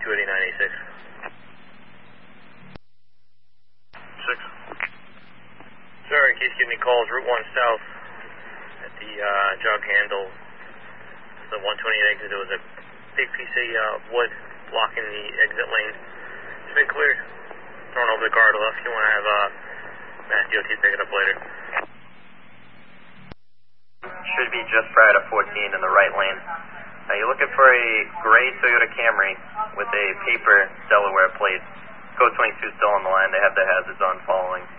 28986. 6. Sir, in case you give me calls, Route 1 South at the jog handle, the 128 exit, there was a big piece of wood blocking the exit lane. It's been cleared. Thrown over the guardrail. If you want to have Mass DOT pick it up later. Should be just prior to 14 in the right lane. Now you're looking for a gray Toyota Camry with a paper Delaware plate. Code 22 still on the line. They have the hazards on following.